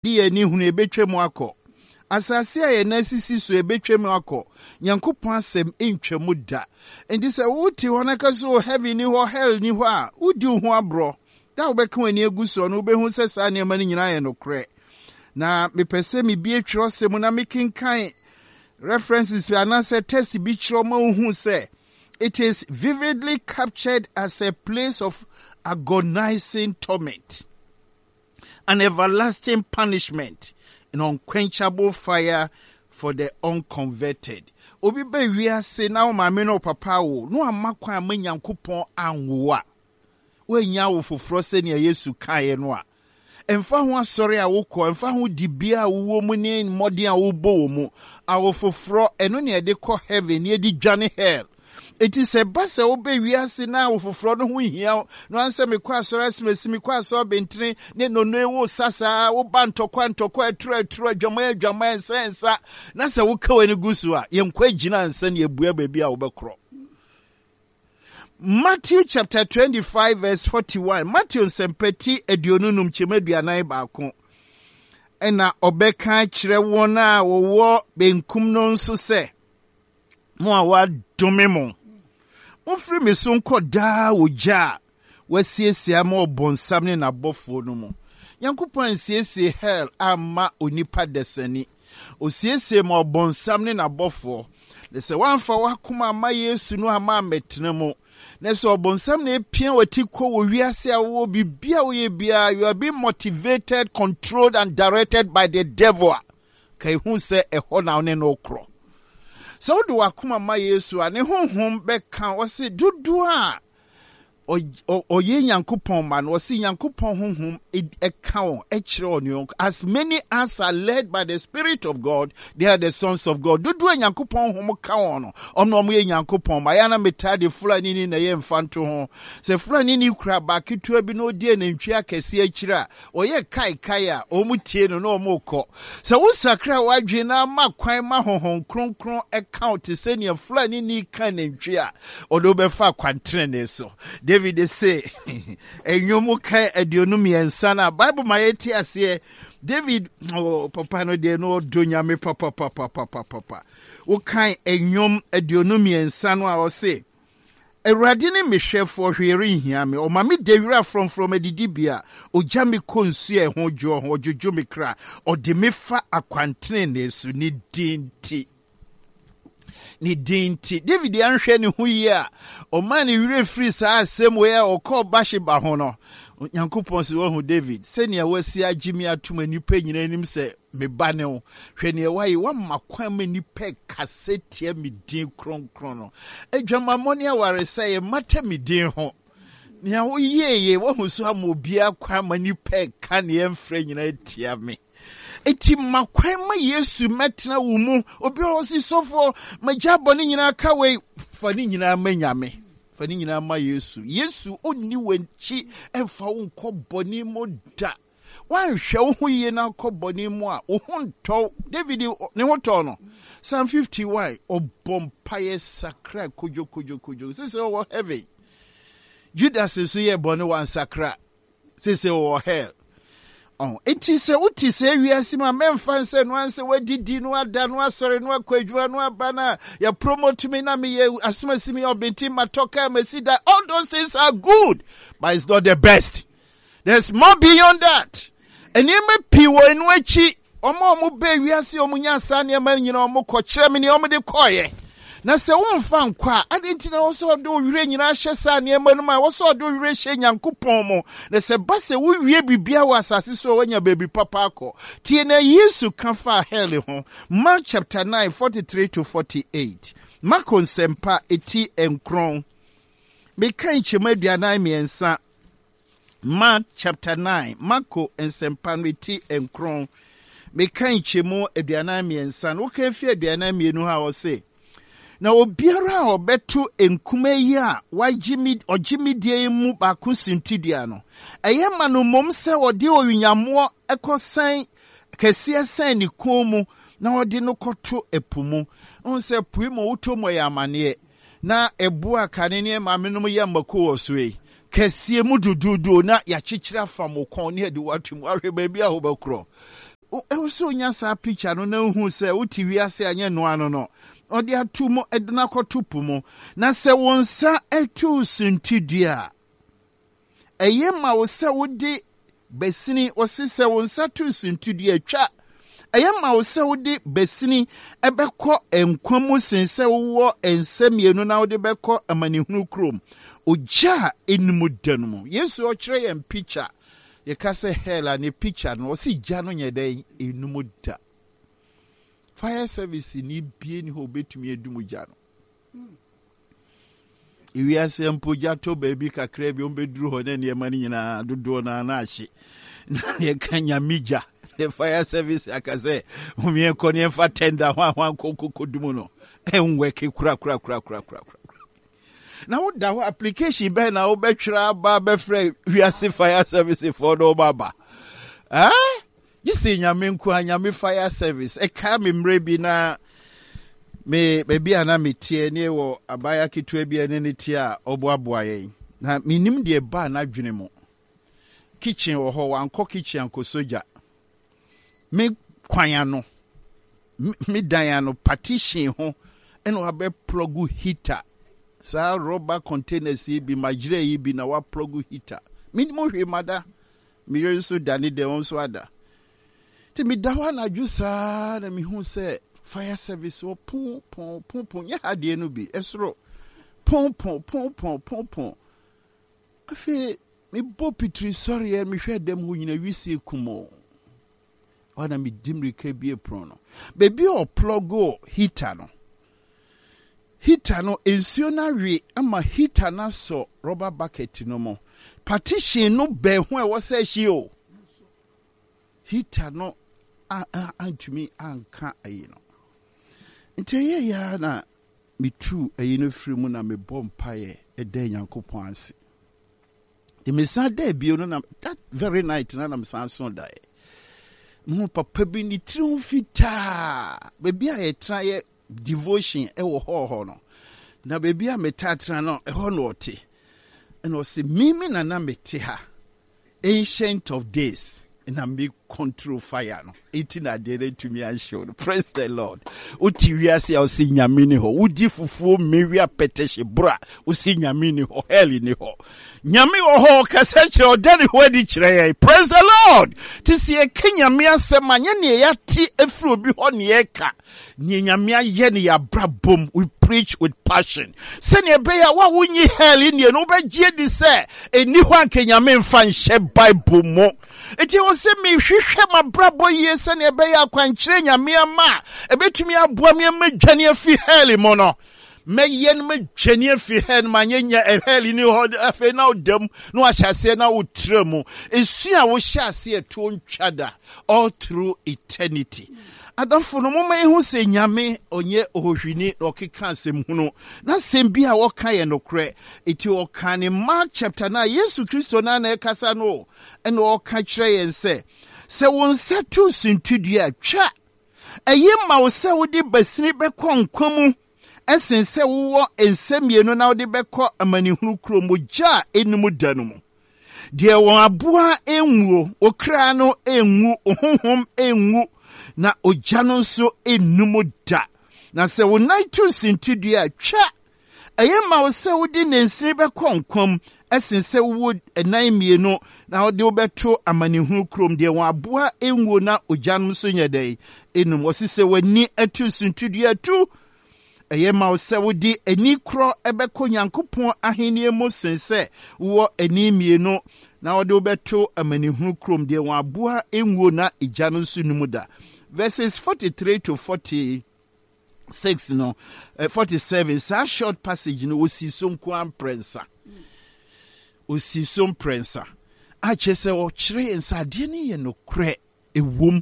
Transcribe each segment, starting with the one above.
ye ni hunu ebetwem akọ asase a ye nasisi so ebetwem akọ Nyankopɔn asɛm entwemu da enti sɛ wuti ho na ka so heaven ni ho hell ni ho a wudi ho abro da wobɛka wani aguso no wobɛhu sɛ saa nneɛma no nyinaa yɛ nokorɛ na mepɛsɛ me bie twerɛsɛm na mekenkan references anase test bi kyerɛ ma hu sɛ it is vividly captured as a place of agonizing torment, an everlasting punishment, an unquenchable fire for the unconverted. Obi be wiase na o maame no papa wo no amakwa ma Nyankopɔn anwoa we nya wo foforo se ne Yesu kae no a emfa ho asɔre a wokɔ emfa ho dibia a wo mu ne mmɔden a wo bo mu a wo foforo eno ne de kɔ heaven ne de dwane hell. It is a bus obey we are now of fraud who here. No answer me quas or as me quas or bentry, no sasa, o banto quanto quite true, Jamaica, sensa. Nasa will call any gusua, young Quajina and send your baby overcrop. Matthew chapter 25, verse 41. Matthew Sempeti edionunum chimedia naibako. Ena obeka chirewona wo benkum non so se. Mo wa domemo. Mofri me so nkɔ daa wogya wasiesie ma obonsam ne nabɔfo no mu Nyankopɔn siesie hell ama onipa desani osiesie ma obonsam ne nabɔfo de sɛ wanfa wakoma ama Yesu no ama metene mu na sɛ obonsam na epia wati kɔ wo wiase a wo bibia wo ye bia you are being motivated, controlled and directed by the devil kai hu sɛ ɛhɔ na ne no kro. So do wakuma ma Yesu a ne honhom bɛka wɔse dodo a oye Nyankopɔn man wɔse Nyankopɔn honhom ɛka wɔn ɛkyerɛ wɔn as many as are led by the Spirit of God they are the sons of God dodo a Nyankopɔn honhom ka wɔn no ɔno ye Nyankopɔn ma yana metade fulani ni na ye mfanto ho sɛ fulani ni kura ba ketua bi no die na ntwi akɛse akyira ɔyɛ kai a ɔmu tie no na ɔmu kɔ sɛ wo sakra wadwe na ma kwan ma honhom kronkron account sɛ ne fulani ni kan ntwi a ɔdo bɛfa kwantrene so David say, "Enyomu kai edionum yensana." Bible mayeti asiye. David, oh papa no de no donya me papa. O kai enyom edionum yensana o say. Eradi ne mehwefo hwere hia me. O ma me dewira from edidibia. O jami konsu e ho jojo me kra. O de me fa akwantene ne su ni dinti. Ni dinti David anhwe ne ho yi a o man wire free saa asem we o call Bathsheba ho no Nyankopɔn se wo hu David se ne wasi agimi atuma nipa nyina anim se me ba ne ho hwe ne wayi wa makwan ma nipa kasetia me din kronkron no adwamamɔ ne aware sɛ mata me din ho ne wo yeye wo hu so amobia kwan ma nipa ka ne emfra nyina tia me eti makwan ma Yesu metena wo mu obi osi sofo majabɔ ne nyina ka we fa ne nyina manyame fa ne nyina ma Yesu onni wanchi emfa wo nkɔ bɔne mu da wanhwɛ wo ho yie na nkɔ bɔne mu a wo ho ntɔ David ne ho tɔ no Psalm 51 obompaye sakra kojo sese wo heaven Judas so ye bɔne wan sakra sese wo hell. Oh, it is a uti say we are sima memfan say no answer we didi no ada no asore no akwadwa no abana ya promote me na me asuma simi obenti matoka mesida all those things are good but it's not the best. There's more beyond that. And you may pi wo enu achi omo be wiase omunya sa ne ma nyina omo ko kire me ne omo de koye na se wonfa nkwa adenti na wo so do wire nyina hye sa ne ma no ma wo so do wire hye Nyankopɔn mo na se ba se wo wie bibia wo asase so wanya baby papa akɔ tie na Yesu ka fa hell ho Mark chapter 9 43 to 48 Marko nsempa eti enkron me kan chema aduanan miensa Mark chapter 9 Marko nsempa eti enkron me kan chemo aduanan miensa no kan fi aduanan mienu ha wo se na obiara obeto enkume yi a wajimi die mu ba kusuntidua no eyema no mom se ode owinyamo ekosan kese san ni komu na ode no koto epumu on se puimo utomo ya mane na ebu akane ne mamenom ya mako osoi kese mu dududu na ya chichira fam kon ne de watum ahwe ba bia ho bakro also nyasa picture no na hu se uti wiase anye no ano no odi atumo eduna kotupu mo na se wonsa etu suntidua eyema wo se wodi besini osise wonsa tu suntidua atwa eyema wo se wodi besini ebekọ enkwamu sense wo ensamienu na wodi bekọ amanihunu krom oja enimu danumu Yesu o kire yem picture ye ka se hela ni picture no si gya no nyeden enumu da fire service ni bie ni ho betumi edumu gya no iwi asempo gya to baby kakra bi on beduru ho na ne mani nyina dodo na na ahye ye kanya mija the fire service akaze umie koni fa tender hwan kokodumu no enwe ke kura na wo da application be na wo betwira ba be frɛ wiase fire service for no baba yisi nyame nku anyame fire service e ka me mre bi na me bebi ana metie ne wo abaya ketua bi ene ne tie a oboaboa yen na minim de ba na dwene mo kitchen wo ho wanko kitchen anko soja me kwanya no me dan no partition ho eno abe plug heater sa rubber containers yi bi majire yi bi na wa plug heater minimum hwe mada mi yeso dani de won so ada ti mi dawa na jusa na mi hu se fire service o pon ya ade no bi esro pon afi mi bo pitri sorry mi hwe dem ho nyina wisi kumo wana mi dimri ke bi prono bebi o plug heater no ensio na wi ama heater na so rubber bucket no mo partition no be ho e wo se hie o heater no antumi anka ayi no ntie ya na mitu ayi no firi mu na me bompaye eda Nyankopon ase de me sa da bio no na that very night na na me san so da mo papa bi ni tiri fita bebi a ye tra ye devotion e wo ho no na bebi a metatra no e ho no ote and o se mimi na na mete ha ancient of days and am be control fire no eating adere to me and show praise the Lord uti wiase o se nyame ni ho udi fufuo mewia peteshe bra o se nyame ni ho heli ni ho nyame wo ho kasa kire odani ho adi kire praise the Lord tisi e kenyame asem anye ne ya ti efri obi ho ne ye ka ne nyame aye ne ya brabom we preach with passion sene ebe ya wa wonyi heli ne no be gie di se eni ho ankenyame mfa nhye bible mo eti wo se mi hwehwe ma brabo ye sene ebe ya kwankire nyame ama ebetumi aboa me madwane afi heli mo no meyen me dwane afi hen manyenya heli ni ho afi na odam no ahyase na wotremu esu a wo hyase eto ntwada all through eternity adafo no moma ehu se nyame onye ohwini no keka asem hunu na sem bi a woka ye nokre eti woka ne Mark chapter 9 Yesu Kristo na na ekasa no ene woka kire yen se wonsa tu suntudua twa eyema wo se wodi basini bekọ nkwamu esense wo ensamienu na wodi bekọ amanihunu kromogya enimu danumu de won aboa enwuo okra no enwu ohonhom enwu na ojano nso enumu da na se wo naitu sintudua twa eyema wo se wodi nensini bekọ nkwam esense wo enan mienu na wodi obeto amanihunu krom de won aboa enwuo na ojano nso nyedai enum osise wani atu sintudua tu eyema wo se wodi ani kro ebekọ Nyankopon ahenie mo sense wo ani mienu na wodi obeto amanihunu krom de won aboa enwuo na ejano nso numu da verses 43 to 46 no 47 sa short passage no osiso nko prensa a chese o kire nsade ne ye no kre ewom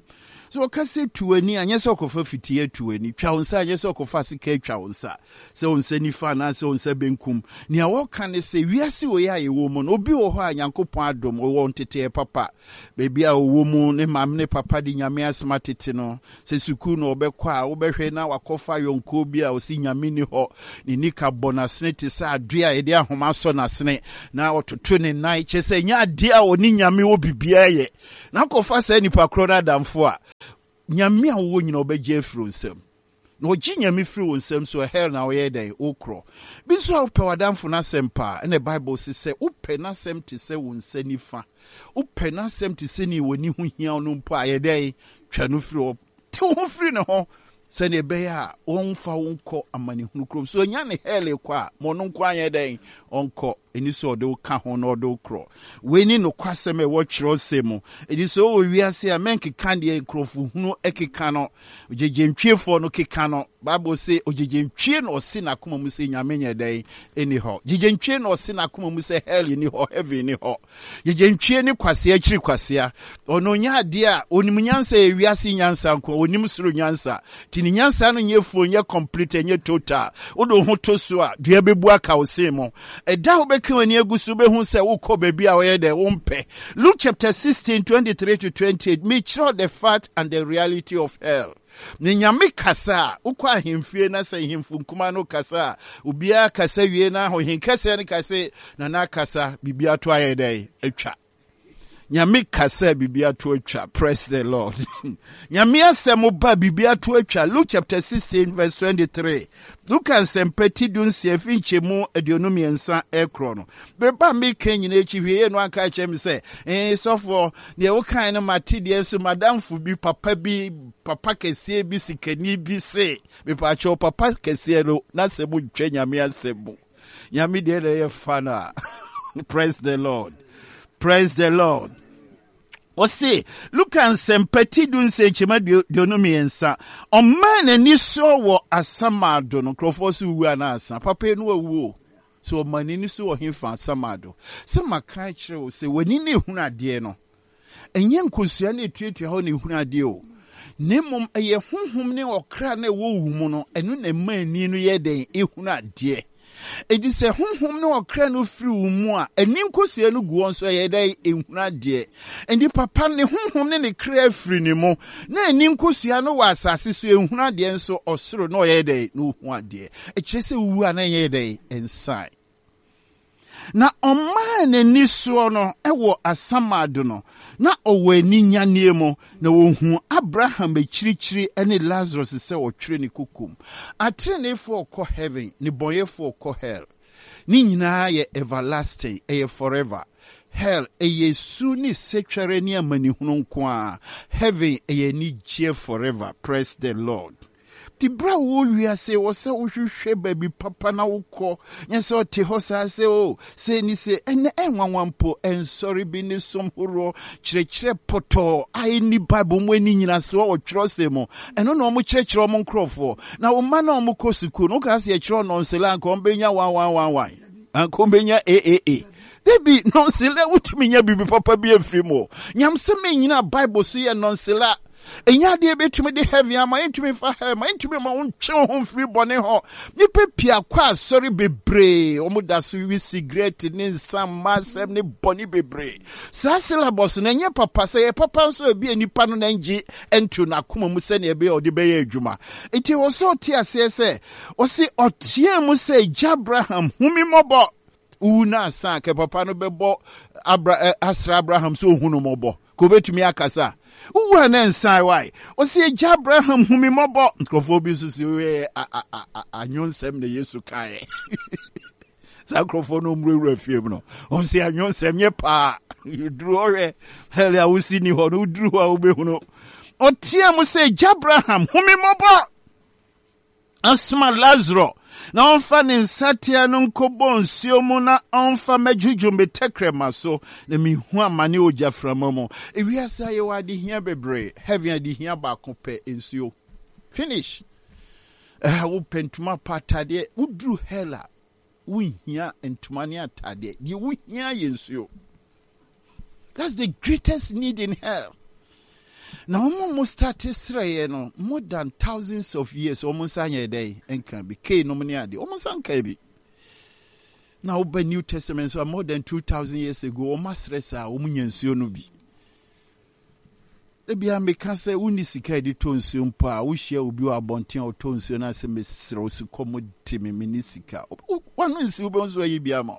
So okase tuani anyese okofa fitie tuani twa wonsa anyese okofa sika twa wonsa se wonsa nifa na se wonsa benkum ne awo ka ne se wiase wo ya yewo mu no obi wo ho anyankopon adom wo ntete papa bebi a wo mu ne mam ne papa di nyame asmatete no se suku no obekwa a wo behwe na wakofa yonko bi a osi nyame ni ho ni nika bonasne te sa adua ede ahoma so nasne na ototo ne nai chese nya ade a oni nyame wo bibia ye na kofa sa nipa krona damfo a nyame a wo nyina obegye afro nsem na ogi nyame firi wo nsem so hell na wo ye dai okro bi so ope wadamfo na sempa na bible se ope na sem te se wo nsanifa ope na sem te se ni woni ho hia no mpo a ye dai twa no firi o te ho firi ne ho se ne be ya wonfa wonko amane hunu krom so nya ne hell kwa mo no nko anye dai onko eni so de ka ho no de okro we ni no kwasem e wo kyerɛ semu edi so wo wiase a menke kan de nkrofu hunu ekeka no jejentwiefo no keka no bible say ojejentwie no osi na koma mu se nyame nya dai eni ho jejentwie no osi na koma mu se hell ni ho heaven ni ho jejentwie ni kwase akiri kwase ono nya ade a onim nyansa e wiase nyansa nko onim suru nyansa tini nyansa no nyefo nye complete nye total odo ho to so a dua bebu aka wo se mo eda wo kwani agusu be hu se wukọ baby a we de wompe. Luke chapter 16 23 to 28 me show the fact and the reality of hell. Ni nyame kasa ukọ ahemfie na se hemfu nkuma no kasa ubia kasa wie na ho henkase ne kase na kasa bibia to ayedai atwa. Nyame kasa bibia to atwa. Praise the Lord. Nyame asemo ba bibia to atwa. Luke chapter 16 verse 23. Luke ansempeti dunsie finchemu aduonum yensa ekro no. Beba me kenyina echiwie no aka chem se sofo ne wo kan no matide so madamfo bi papa kese bi sikani bi se me pa cho papa kese no na semu twa nyame asemu. Nyame de ye fana. Praise the Lord. Praise the Lord. Ose, look and sempeti dun se chema dionomi ensa. O man ni so wo asamado no krofosu wu anasa. Papa no wu. So mani ni so himfa asamado. Se maka kire wo se wani ne hunu ade no. Enye nkosua na etuatua ho ne hunu ade o. Nemom eye honhom ne okra na wo wu mu no enu na mani no ye den ehunu ade. Edi se honhom no okra no firi umu a eni nkosua no gu onso ye dai ehuna de endi papa ne honhom ne kra firi ne mo na eni nkosua no wa asase so ehuna de nso osoro no ye dai no hu ade e kire se wu ana ye dai inside na omane ni so no ewo asamado no na owani nyane mo na wohu Abraham ekirikyiri ene Lazarus se wotwere ni kukum atrenefo ko heaven ni boyefo ko hell ni nyina ye everlasting ye forever hell ye su ni setwere ni amani hunu nko a heaven ye ni je forever. Praise the Lord. Ti bra wo wiase wo se wo hwehwe baby papa na wokọ nyese ote ho sa se o se ni se ene enwanwampo ensori bi ni somhoro kyerɛkyerɛ poto ai ni bible mu ani nyina se wo twero se mo eno na mo kyerɛkyerɛ mo nkrofo na wo ma na mo kosuku no ka se kyerɛ no nsela anka ombenya 1111 anka ombenya debi nonsela wutimi nya bibi papa bi afiri mo nyamse me nyina bible so ye nonsela enya de betumi de heavy ama entumi fa ma entumi ma wontwe ho free bone ho nipa pia kwa sorry bebre omuda so wi cigarette ni nsam masem ni bone bebre sa syllabus na nya papa se ye papa so bi nipa no na ngi entu na koma mu se na ebe odi be ye adwuma enti wo so ti ase se o si otie mu se Abraham humi mobo una sa ke papa no bebo Asra Abraham so hunu mobo ko betumi akasa uwa na nsai why o si Abraham humi mobo nkofo bi so si we anyonsem na Yesu kae sa nkofo no mrewura fiem no o si anyonsem nye pa duru ore hele a wusi ni ho no duru a obehunu o tie mu se Abraham humi mobo asma Lazarus na onfa ne nsatia no nkobɔ nsuo mu na onfa majuju metekrema so na mihu amane ojaframa mu ewiasa ye wade hia bebre heaven ade hia ba kope nsuo finish wo pentuma patade udru hela wo hia entuma ne atade de wo hia ye nsuo. That's the greatest need in hell. Now, almost started Israel, more than thousands of years, almost a day, and can be K nominati, almost uncabi. Now, by New Testament, so more than 2,000 years ago, almost resa, Umunian Sionubi. The Bia Mekase Unisika di Tonsium Pa, which ye will be a bontin or Tonsion as a Miss Rose commodity minisika. One is Ubons where you be a mouth.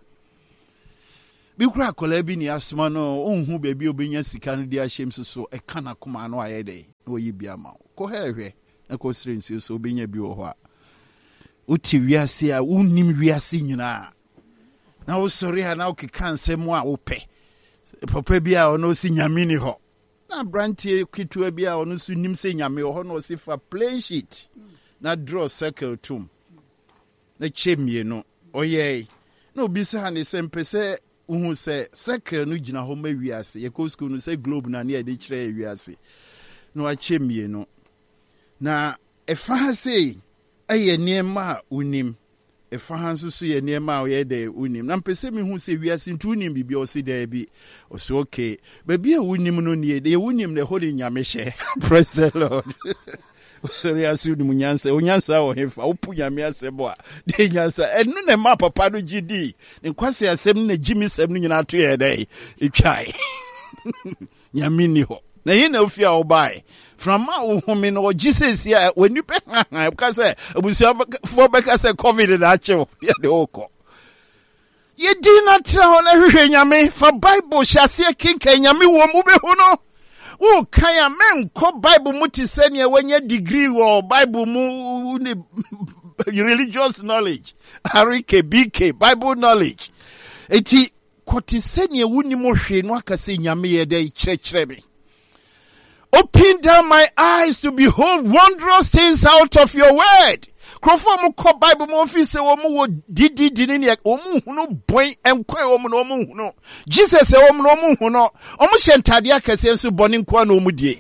Be crack Colebini Asmano, who baby obedience can dear shames so a cana command why a day, where you be a mouth. Go here, and co strings you so being a bioha. Uti Viasia, unim Viasina. Now, sorry, I now can't say more ope. Popebia or no senior mini ho. Na brantie kitu bia ono so nim se nyame ho no se fa plain sheet na draw circle tum na chemie no oye na obi se ha ne se mpese uhu se circle no gina ho ma wiase ye ko school no se globe na ne de kire wiase no a chemie no na efa ha se eye niema unim efa ha nso so ye niema o ye de unim na mpese mi hu se wiase ntu unim bibia o se da bi o so okay baby a unim no nie de unim ne holi nyame hye praise the Lord sorry asu ni munyansa onyansa o hefa opu nyame asebo a de nyansa enu ne ma papa no gidi nkwase asem na jimi sem no nyina to ye dai etwai nyame ni ho na yin na ofia obai from ma uhumi no Jesus ya when you pe because abusia for beka say covid na achew ya de oko ye di na tra ho na hwehwe nyame for bible hyase kinka nyame wo mu be hu no wo kan ya men ko bible mu ti se ne wanya degree wo bible mu ni religious knowledge arike bk bible knowledge eti koti se ne wuni mo hwe no akase nyame ye de kyerɛkyerɛ me. Open down my eyes to behold wondrous things out of your word. Krofo mo ko Bible mo fi se wo mo wo didi ni e wo mu hunu boy enkwan wo mo no mo hunu. Jesus e wo mo no mo hunu. O mo hyentade akase nso boni nkwa na o mu die.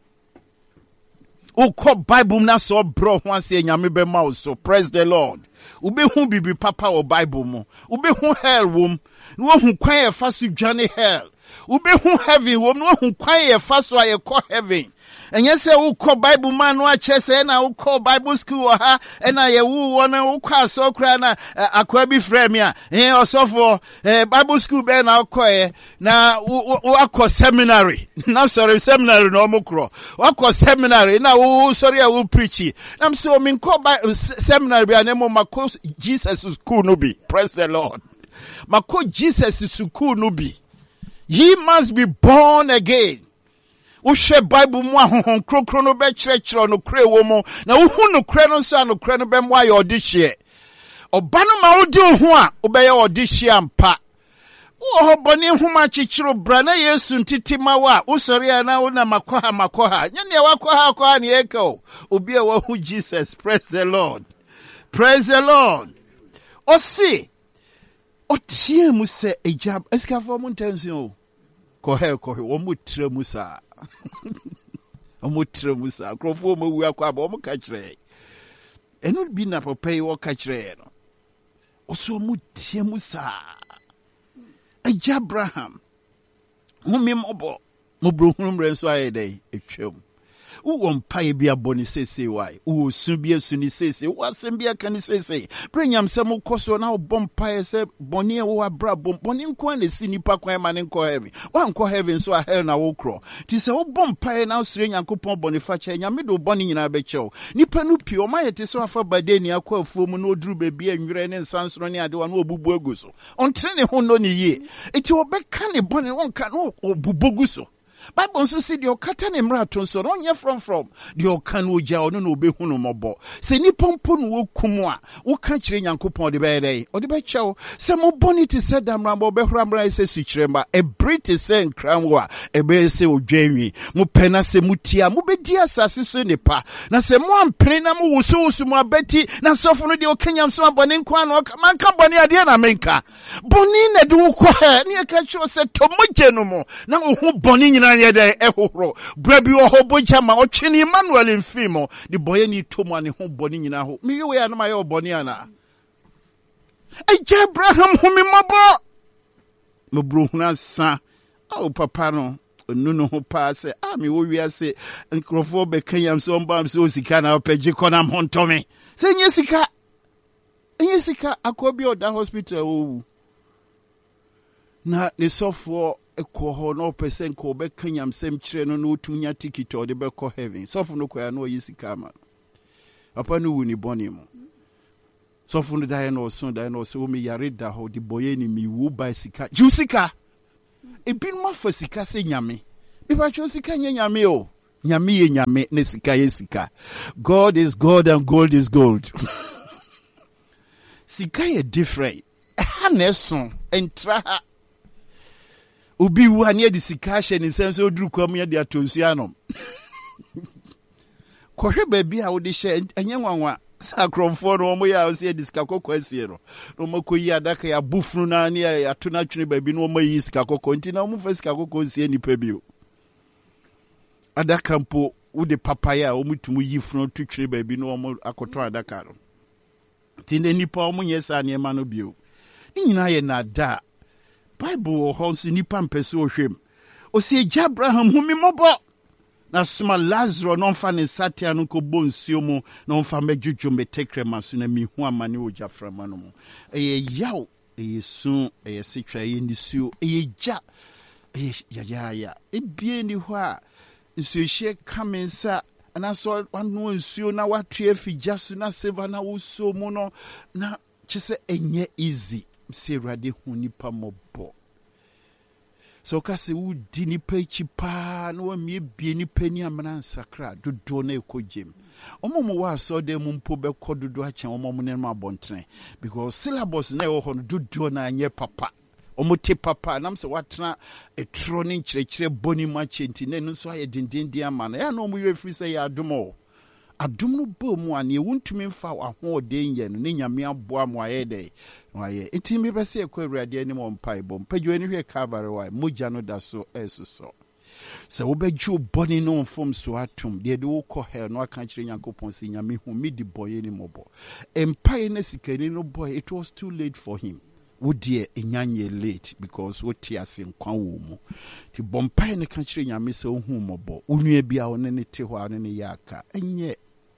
O ko Bible na so bro ho ase nyame be ma so praise the Lord. Ube hu bibi papa wo Bible mo. Ube hu hell wo. No hu kwan e fa so dwane hell. Ube hu heaven wo no hu kwan ye fa so aye call heaven enye se wo call Bible man no a chese na wo call Bible school ha na ye wo na wo kwa so kra na akwa bi frame a osofo Bible school be na akwa na wo akwa seminary na sorry seminary no mo kro akwa seminary na wo sorry a wo preach na so min call seminary be na mo mako Jesus school no be praise the Lord mako Jesus school no be. Ye must be born again. Ushe Bible mu ahon krokro no be kyerɛkyerɛ no kre wo mo na uhu no kre no so no kre no be mo aye odihye. Oba no ma odi ho a obeye odihye ampa. Wo ho boni homa kyekyero bra na Yesu ntiti ma wa usori na wo na makoha nya ne wakoha ne eko obi a wo hu Jesus praise the Lord. Praise the Lord. Osi otie mu se ejab eskafo mu ntension kohe wo mu tre mu sa o tre mu sa krofo mo wu akwa ba o mu ka kire enu bi na papa yi wo ka kire no oso mu tie mu sa Abraham humi mobo mo bro hunu mre so aye dai etwam wo mpa bi aboni sese wai wo su bi asu ni sese wo asem bi aka ni sese prenyam se mo koso na wo bompa se boni e wo abra boni nko na si nipa kwan ma ne nko heaven wa nko heaven so a hell na wo kro ti se wo bompa na usire nyankopon boni fa cha nyame do boni nyina be chew nipa nu pi o ma yete so afa bade ni akwa afuo mu na oduru bebi anwere ne nsansoro ne ade wa na obubu aguso ontre ne ho no ne ye eti obeka ne boni wonka no obubu aguso Bible nso si de okata ne mrato nso no nye from de okan oja ono no obehunu mobo se ni pompo no wokumu a wo ka kire nyankopon de be dey o de be chew se mo bonity se damrambo be hramra se sukremba e briti se nkramwa e be se odwanwi mo pena se mutia mo be di asase so nipa na se mo ampene na mo wusu mo abeti na sofo no de okanyam so abone nkwa no man ka bone ade na menka boni na de wo kwa ni ka kire se tomoje no mo na wo hu boni nyina yede ehoro brabi wo boja ma otwene Emmanuel mfimo de boye ni tomu ane ho boni nyina ho me we ya na ma ye boni ana Abraham humi mabo mo bro huna sa o papa no no ho pa se me wo wi ase nkrofo be kanyam so mbam so sika na opagye konam hontome se nye sika akobi oda hospital owu na ne sofo ekoho no percent ko be kanyam sem kire no no tunya ticket o de be ko heaven sofo no ko ya no yi sika ma papa no wuni boni mu sofo no dai no so mi yare da ho de boye ni mi wu ba sika ju sika ebin ma fa sika se nyame bi ba cho sika nyame o nyame ye nyame ne sika ye sika. God is God and gold is gold. Sika ye different haneson entra ubi wu ane de sika hye ni sense oduru kwam ye de atonsu anom kohwe ba bi a wo de hye enye nwanwa sakromfo no mo ya o se de sika kokwasie no no makoyi adaka ya bufunu na ne ya atona twene ba bi no mo yi sika kokko nti na mo fa sika kokko sie nipa bi o adaka mpo wo de papaya o mutumu yi funu twene ba bi no mo akoto adaka no tinde nipa o mo nyesa ne ma no bi o ni nyina ye na da Bible honsu nipa mpese ohwem o se gya Abraham humi mobo na suma Lazarus no fa ne satia no ko bonsuo mu no fa medwudwo metekrema so na mihu amane o gyaframa no mu yaw sun sitwa nisuo gya ya ebie ni ho a nsuhye kamensa na so wano nsuo na watue figya so na seva na wuso mu no na kyese enye easy mse rade hu nipa mobo so kase wudi nipa chipa no wamie bie nipa ni amana nsakra dodo na ekogem omomo wa so de mu mpo be kododo a chen omomo ne ma bontene because syllabus na wo ho dodo na anye papa omote papa nam se watena etro ne nkyerɛkyerɛ boni ma chenti ne no so aye dindindi amana ya no mu refri se ya adomo adom no bo mu ane wuntumi mfa ahoɔden yɛ no ne nyame aboa mo ayɛ dɛ wayɛ nti me bɛsɛ ekɔ awurade anim ɔmpae bom padwo ani hwɛ Calvary wa mogya no da so ɛsoso sɛ wobɛgye bɔne no mfom so atom deɛ de wokɔ hell no aka kyerɛ Nyankopɔn sɛ nyame hu me di bɔyɛ ni mɔbɔ empae na sikani no boy it was too late for him wodie enyanye late because wote ase nkwa wo mu ti bompae ne ka kyerɛ nyame sɛ ohu mɔbɔ onua bia wo ne te hɔ ne yɛ aka enye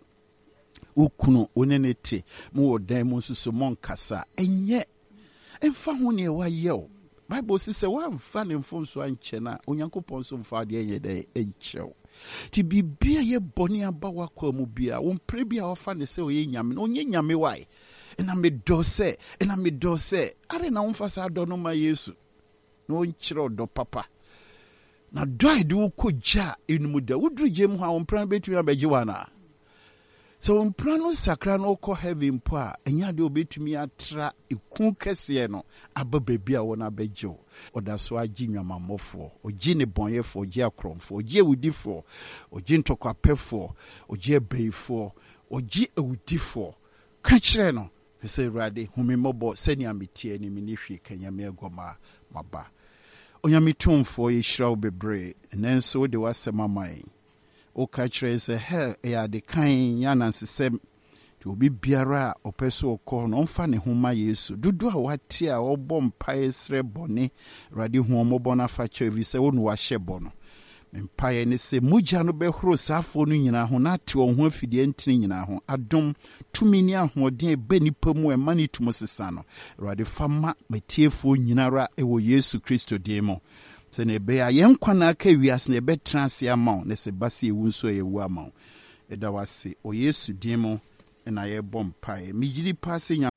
ukunu onene te mu odan mu susu monkasa enye emfa ho ne wa yew Bible says wa mfa ne mfom so anche na Onyankopɔn so mfa de ye de enchew ti bibia ye boni aba wakwa mu bia wo mpre bia ofa ne se oye nyame no onye nyame wai na me do se are na umfa sa do no ma Yesu no nkyere do papa na do ide wo kogya enum da woduru gem ho a wo mpran betu abegye wana. So umprano sakra no ko heaven po a enya de obetumi atra eku kese no aba baby a wona bejo oda so agi nwamamofo ogi ne bonyefo ogi akromfo ogi ewudifo ogi ntokwapefo ogi ebeifo ogi ewudifo ka kire no se rade humimobo seni ametie ni minihwe kanyame agoma maba onyamitumfo yishraw bebre nenso de wasema mai o kachre se hell ya de kan ya nansesem ti obi biara opeso okọ no mfa ne homa Yesu dudu a wate a obọ mpae sre bone rade hu omobo na fa chevi se wonu wa hyebo no mpae ne se mugya no behoro safo no nyina ho na te ho afidie ntini nyina ho adom tumi ni ahoden be nipa mu e mani tumo sesa no rade fama metiefo nyinara ewo Yesu Kristo demo se ne be ya yenkwana aka wiase ne be transe ama ne se base ewu so ewu ama eda wase o Yesu demo na ye bom pae migiri pase